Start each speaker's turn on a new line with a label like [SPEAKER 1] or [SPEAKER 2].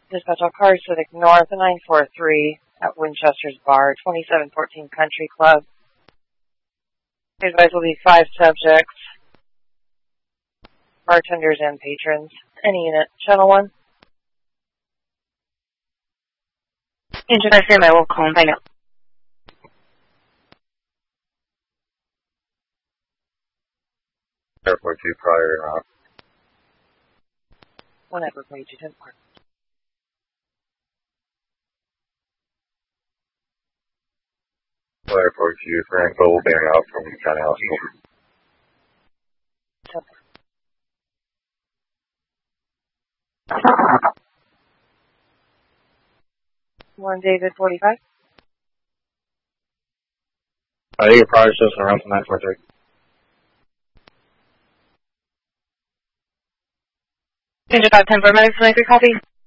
[SPEAKER 1] Dispatch all cars Civic North 943 at Winchester's Bar, 2714 Country Club. Advice will be 5 subjects, bartenders and patrons. Any unit, Channel 1.
[SPEAKER 2] Engine I my will call and find out.
[SPEAKER 3] Airport 2 prior or not.
[SPEAKER 1] 1 Edward 2210 Park.
[SPEAKER 3] Airport 2, Frank Gold being out from County Hospital.
[SPEAKER 1] 1 David 45.
[SPEAKER 3] I think your prior system around 943.
[SPEAKER 2] Engine 510 for medics, 93 copy.